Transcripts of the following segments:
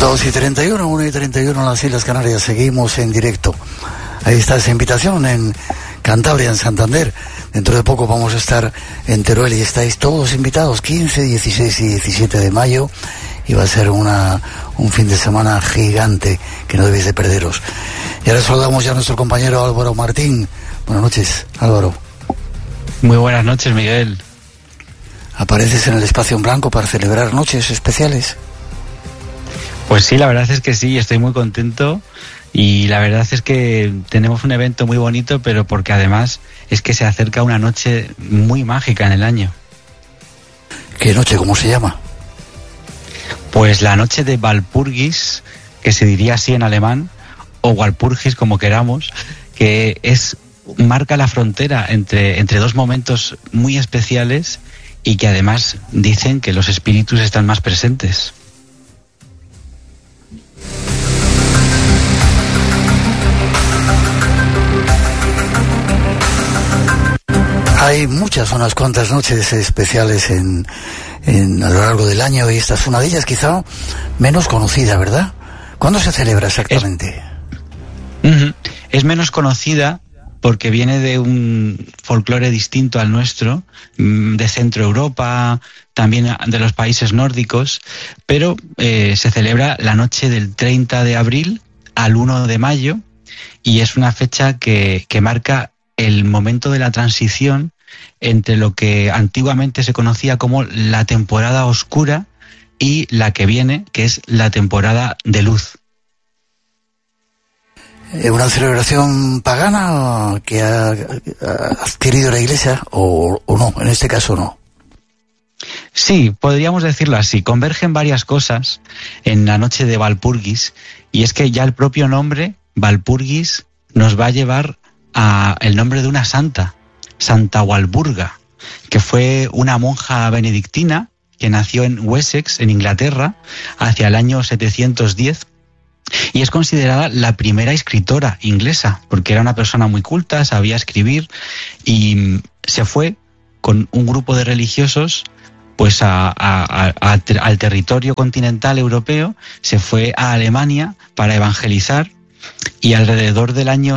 2:31, 1:31 en las Islas Canarias. Seguimos en directo. Ahí está esa invitación en Cantabria, en Santander. Dentro de poco vamos a estar en Teruel y estáis todos invitados, 15, 16 y 17 de mayo. Y va a ser un fin de semana gigante que no debéis de perderos. Y ahora saludamos ya a nuestro compañero Álvaro Martín. Buenas noches, Álvaro. Muy buenas noches, Miguel. ¿Apareces en el espacio en blanco para celebrar noches especiales? Pues sí, la verdad es que sí, estoy muy contento y la verdad es que tenemos un evento muy bonito, pero porque además es que se acerca una noche muy mágica en el año. ¿Qué noche? ¿Cómo se llama? Pues la noche de Walpurgis, que se diría así en alemán, o Walpurgis como queramos, que marca la frontera entre dos momentos muy especiales y que además dicen que los espíritus están más presentes. Hay unas cuantas noches especiales a lo largo del año y esta es una de ellas, quizá menos conocida, ¿verdad? ¿Cuándo se celebra exactamente? Es menos conocida porque viene de un folclore distinto al nuestro, de Centro Europa, también de los países nórdicos, pero se celebra la noche del 30 de abril al 1 de mayo y es una fecha que marca el momento de la transición entre lo que antiguamente se conocía como la temporada oscura y la que viene, que es la temporada de luz. ¿Una celebración pagana que ha adquirido la Iglesia o no? En este caso no. Sí, podríamos decirlo así. Convergen varias cosas en la noche de Walpurgis y es que ya el propio nombre, Walpurgis, nos va a llevar a el nombre de una santa, Santa Walburga, que fue una monja benedictina que nació en Wessex, en Inglaterra, hacia el año 710 y es considerada la primera escritora inglesa, porque era una persona muy culta, sabía escribir y se fue con un grupo de religiosos pues al territorio continental europeo, se fue a Alemania para evangelizar. Y alrededor del año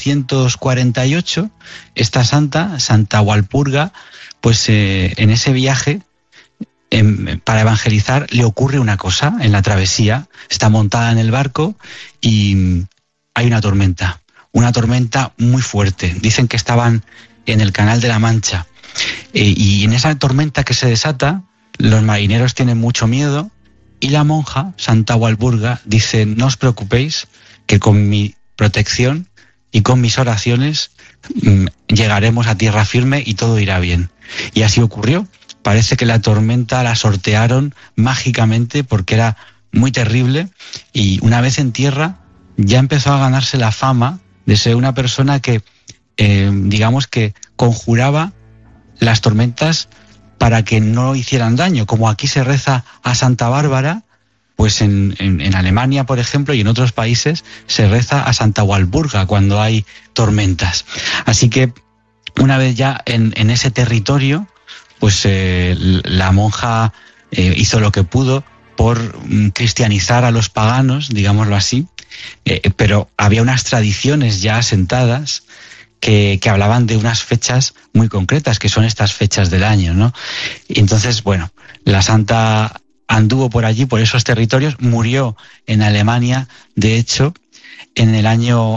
748, esta Santa Walpurga, pues en ese viaje para evangelizar le ocurre una cosa en la travesía. Está montada en el barco y hay una tormenta muy fuerte. Dicen que estaban en el Canal de la Mancha y en esa tormenta que se desata, los marineros tienen mucho miedo y la monja, Santa Walburga, dice: no os preocupéis, que con mi protección y con mis oraciones llegaremos a tierra firme y todo irá bien. Y así ocurrió. Parece que la tormenta la sortearon mágicamente porque era muy terrible y una vez en tierra ya empezó a ganarse la fama de ser una persona que, digamos que conjuraba las tormentas para que no hicieran daño. Como aquí se reza a Santa Bárbara, pues en Alemania, por ejemplo, y en otros países se reza a Santa Walburga cuando hay tormentas. Así que una vez ya en ese territorio, pues la monja hizo lo que pudo por cristianizar a los paganos, digámoslo así, pero había unas tradiciones ya asentadas que hablaban de unas fechas muy concretas, que son estas fechas del año, ¿no? Y entonces, bueno, la santa anduvo por allí, por esos territorios, murió en Alemania, de hecho, en el año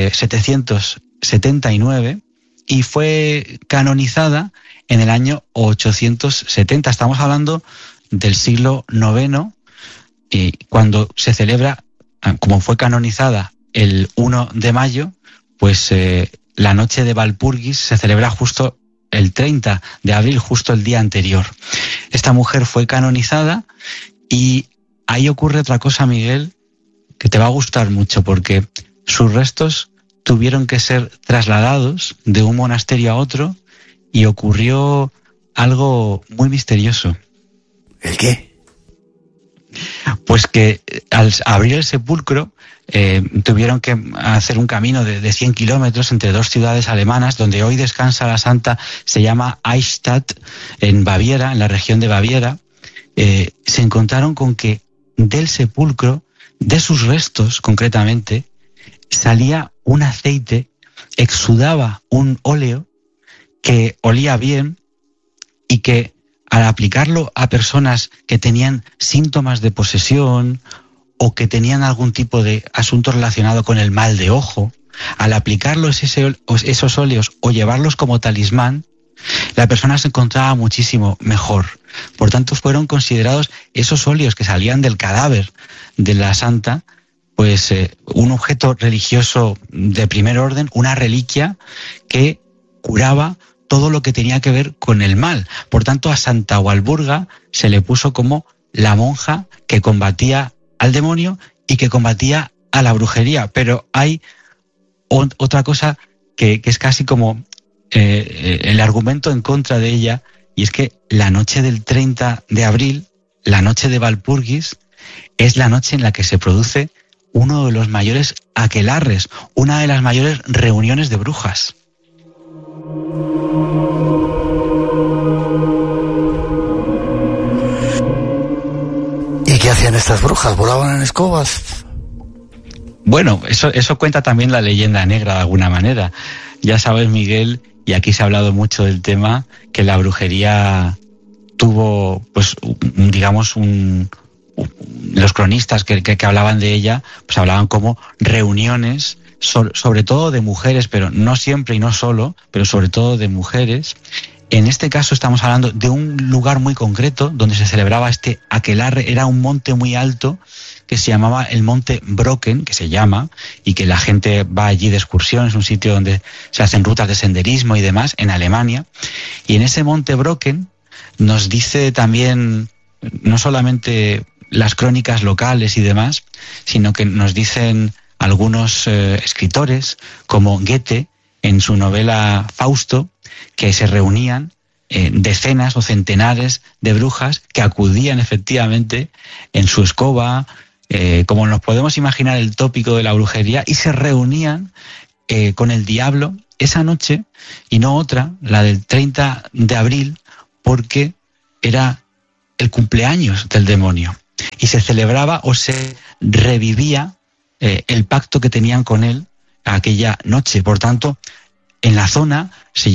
779 y fue canonizada en el año 870. Estamos hablando del siglo IX, cuando se celebra, como fue canonizada el 1 de mayo, pues la noche de Walpurgis se celebra justo el 30 de abril, justo el día anterior. Esta mujer fue canonizada y ahí ocurre otra cosa, Miguel, que te va a gustar mucho, porque sus restos tuvieron que ser trasladados de un monasterio a otro y ocurrió algo muy misterioso. ¿El qué? Pues que al abrir el sepulcro tuvieron que hacer un camino de 100 kilómetros entre dos ciudades alemanas, donde hoy descansa la santa, se llama Eichstätt, en Baviera, en la región de Baviera. Se encontraron con que del sepulcro de sus restos, concretamente, salía un aceite, exudaba un óleo que olía bien y que al aplicarlo a personas que tenían síntomas de posesión o que tenían algún tipo de asunto relacionado con el mal de ojo, al aplicarlos esos óleos o llevarlos como talismán, la persona se encontraba muchísimo mejor. Por tanto, fueron considerados esos óleos que salían del cadáver de la santa, pues un objeto religioso de primer orden, una reliquia que curaba todo lo que tenía que ver con el mal. Por tanto, a Santa Walburga se le puso como la monja que combatía al demonio y que combatía a la brujería. Pero hay otra cosa que es casi como el argumento en contra de ella, y es que la noche del 30 de abril, la noche de Walpurgis, es la noche en la que se produce uno de los mayores aquelarres, una de las mayores reuniones de brujas. ¿Y qué hacían estas brujas? ¿Volaban en escobas? Bueno, eso cuenta también la leyenda negra de alguna manera. Ya sabes, Miguel, y aquí se ha hablado mucho del tema, que la brujería tuvo, pues, digamos, los cronistas que hablaban de ella, pues hablaban como reuniones, sobre todo de mujeres, pero no siempre y no solo, pero sobre todo de mujeres. En este caso estamos hablando de un lugar muy concreto donde se celebraba este aquelarre. Era un monte muy alto que se llamaba el Monte Brocken, que se llama, y que la gente va allí de excursión. Es un sitio donde se hacen rutas de senderismo y demás, en Alemania. Y en ese Monte Brocken nos dice también, no solamente las crónicas locales y demás, sino que nos dicen algunos escritores, como Goethe, en su novela Fausto, que se reunían decenas o centenares de brujas que acudían efectivamente en su escoba, como nos podemos imaginar el tópico de la brujería, y se reunían con el diablo esa noche y no otra, la del 30 de abril, porque era el cumpleaños del demonio y se celebraba o se revivía el pacto que tenían con él aquella noche. Por tanto, en la zona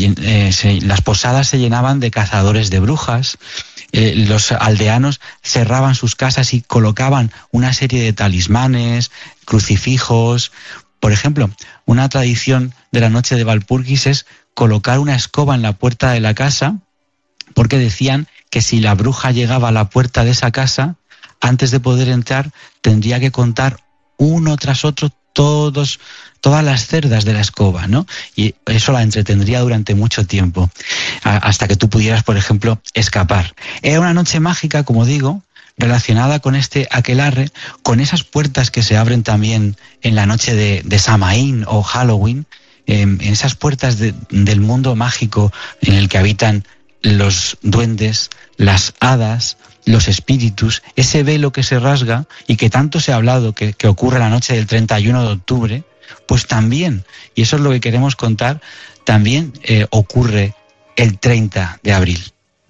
las posadas se llenaban de cazadores de brujas. Los aldeanos cerraban sus casas y colocaban una serie de talismanes, crucifijos. Por ejemplo, una tradición de la noche de Walpurgis es colocar una escoba en la puerta de la casa, porque decían que si la bruja llegaba a la puerta de esa casa, antes de poder entrar tendría que contar uno tras otro todas las cerdas de la escoba, ¿no? Y eso la entretendría durante mucho tiempo, hasta que tú pudieras, por ejemplo, escapar. Era una noche mágica, como digo, relacionada con este aquelarre, con esas puertas que se abren también en la noche de Samhain o Halloween, en esas puertas del mundo mágico en el que habitan los duendes, las hadas, los espíritus, ese velo que se rasga y que tanto se ha hablado que ocurre la noche del 31 de octubre, pues también, y eso es lo que queremos contar, también ocurre el 30 de abril.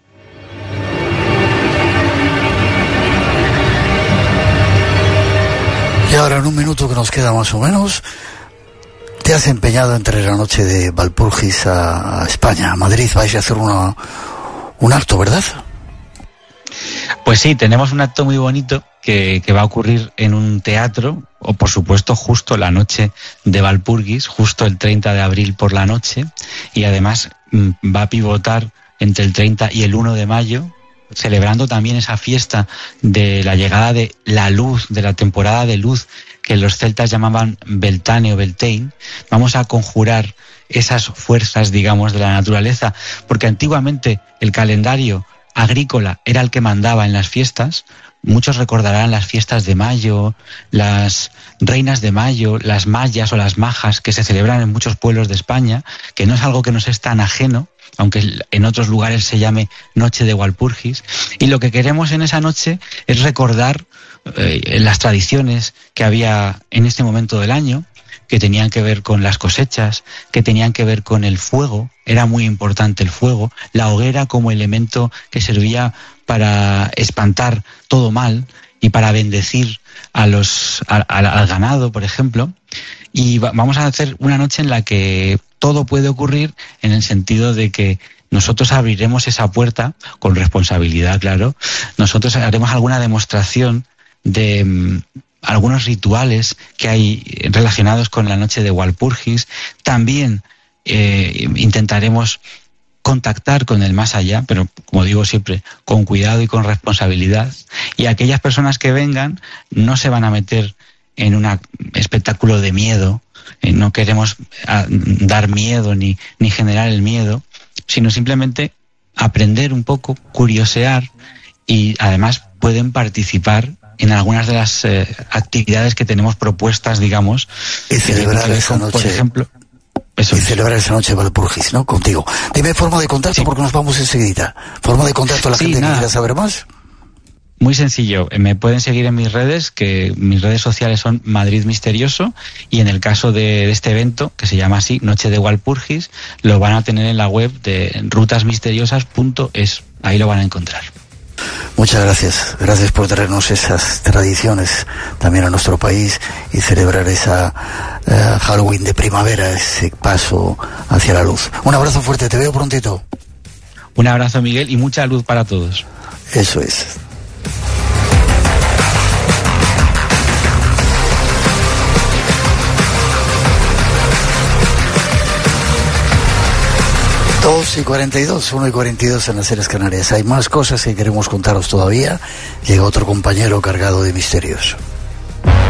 Y ahora, en un minuto que nos queda más o menos, te has empeñado entre la noche de Walpurgis a España, a Madrid. Vais a hacer un acto, ¿verdad? Pues sí, tenemos un acto muy bonito que va a ocurrir en un teatro, o por supuesto justo la noche de Walpurgis, justo el 30 de abril por la noche, y además va a pivotar entre el 30 y el 1 de mayo, celebrando también esa fiesta de la llegada de la luz, de la temporada de luz, que los celtas llamaban Beltane o Beltane. Vamos a conjurar esas fuerzas, digamos, de la naturaleza, porque antiguamente el calendario agrícola era el que mandaba en las fiestas. Muchos recordarán las fiestas de mayo, las reinas de mayo, las mayas o las majas que se celebran en muchos pueblos de España, que no es algo que nos es tan ajeno, aunque en otros lugares se llame Noche de Walpurgis. Y lo que queremos en esa noche es recordar las tradiciones que había en este momento del año, que tenían que ver con las cosechas, que tenían que ver con el fuego. Era muy importante el fuego, la hoguera como elemento que servía para espantar todo mal, y para bendecir al ganado, por ejemplo. Y vamos a hacer una noche en la que todo puede ocurrir, en el sentido de que nosotros abriremos esa puerta con responsabilidad, claro. Nosotros haremos alguna demostración de algunos rituales que hay relacionados con la noche de Walpurgis. También intentaremos contactar con el más allá, pero como digo siempre, con cuidado y con responsabilidad. Y aquellas personas que vengan no se van a meter en un espectáculo de miedo. No queremos dar miedo ni generar el miedo, sino simplemente aprender un poco, curiosear, y además pueden participar en algunas de las actividades que tenemos propuestas, digamos. Y celebrar esa noche. Por ejemplo, celebrar esa noche de Walpurgis, ¿no? Contigo. Dime forma de contacto, sí, porque nos vamos enseguida. Forma de contacto a la gente que quiera saber más. Muy sencillo, me pueden seguir en mis redes, que mis redes sociales son Madrid Misterioso, y en el caso de este evento, que se llama así, Noche de Walpurgis, lo van a tener en la web de rutasmisteriosas.es, ahí lo van a encontrar. Muchas gracias, gracias por traernos esas tradiciones también a nuestro país y celebrar esa Halloween de primavera, ese paso hacia la luz. Un abrazo fuerte, te veo prontito. Un abrazo, Miguel, y mucha luz para todos. Eso es. Dos y 42, 1 y 42 en las Islas Canarias. Hay más cosas que queremos contaros todavía. Llega otro compañero cargado de misterios.